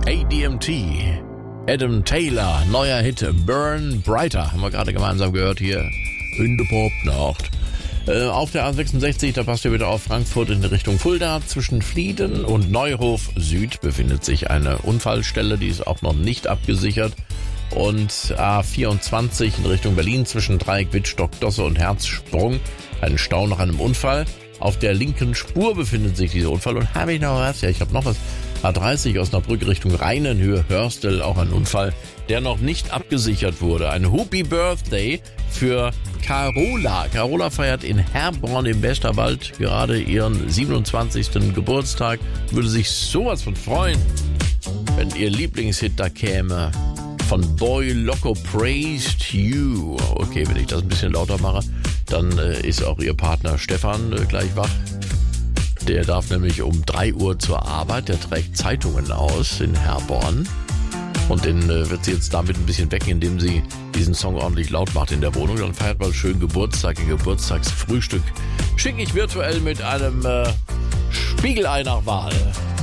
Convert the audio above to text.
ADMT, Adam Taylor, neuer Hit, Burn Brighter, haben wir gerade gemeinsam gehört hier in der Popnacht. Auf der A66, da passt ihr wieder auf Frankfurt in Richtung Fulda. Zwischen Flieden und Neuhof Süd befindet sich eine Unfallstelle, die ist auch noch nicht abgesichert. Und A24 in Richtung Berlin zwischen Dreieck, Wittstock, Dosse und Herzsprung. Ein Stau nach einem Unfall. Auf der linken Spur befindet sich dieser Unfall. Und habe ich noch was? Ja, ich habe noch was. A30 Osnabrück Richtung Rheinenhöhe, Hörstel, auch ein Unfall, der noch nicht abgesichert wurde. Ein Happy Birthday für Carola. Carola feiert in Herborn im Westerwald gerade ihren 27. Geburtstag. Würde sich sowas von freuen, wenn ihr Lieblingshit da käme. Von Boy Loco, Praised You. Okay, wenn ich das ein bisschen lauter mache, dann ist auch ihr Partner Stefan gleich wach. Der darf nämlich um 3 Uhr zur Arbeit. Der trägt Zeitungen aus in Herborn. Und den wird sie jetzt damit ein bisschen wecken, indem sie diesen Song ordentlich laut macht in der Wohnung. Dann feiert mal schön Geburtstag, ein Geburtstagsfrühstück. Schicke ich virtuell mit einem Spiegelei nach Wahl.